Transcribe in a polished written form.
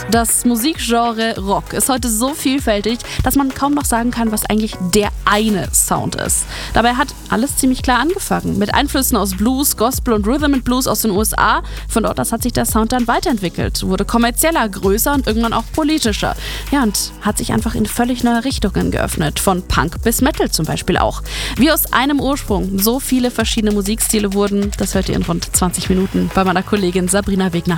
Das Musikgenre Rock ist heute so vielfältig, dass man kaum noch sagen kann, was eigentlich der eine Sound ist. Dabei hat alles ziemlich klar angefangen, mit Einflüssen aus Blues, Gospel und Rhythm and Blues aus den USA. Von dort aus hat sich der Sound dann weiterentwickelt, wurde kommerzieller, größer und irgendwann auch politischer. Ja, und hat sich einfach in völlig neue Richtungen geöffnet, von Punk bis Metal zum Beispiel auch. Wie aus einem Ursprung so viele verschiedene Musikstile wurden, das hört ihr in rund 20 Minuten bei meiner Kollegin Sabrina Wegner.